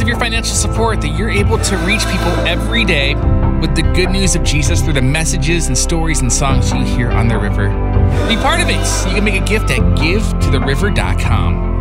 of your financial support that you're able to reach people every day with the good news of Jesus through the messages and stories and songs you hear on The River. Be part of it. You can make a gift at givetotheriver.com.